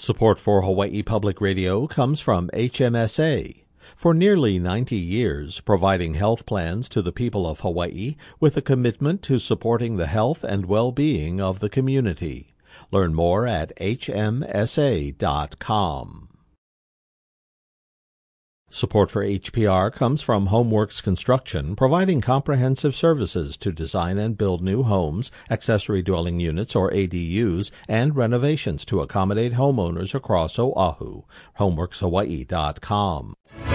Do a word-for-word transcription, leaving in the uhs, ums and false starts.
Support for Hawaii Public Radio comes from H M S A. For nearly ninety years, providing health plans to the people of Hawaii with a commitment to supporting the health and well-being of the community. Learn more at H M S A dot com. Support for H P R comes from Homeworks Construction, providing comprehensive services to design and build new homes, accessory dwelling units or A D Us, and renovations to accommodate homeowners across Oahu. Homeworks Hawaii dot com.